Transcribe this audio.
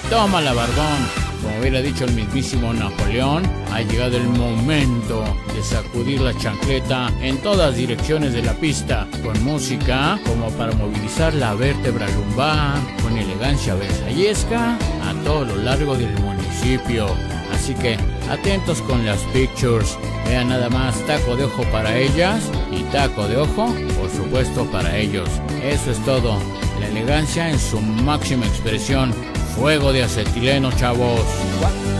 Tómala, barbón. Como hubiera dicho el mismísimo Napoleón, ha llegado el momento de sacudir la chancleta en todas direcciones de la pista, con música como para movilizar la vértebra lumbar, con elegancia versallesca a todo lo largo del municipio. Así que atentos con las pictures, vean nada más, taco de ojo para ellas y taco de ojo, por supuesto, para ellos. Eso es todo, la elegancia en su máxima expresión. Fuego de acetileno, chavos.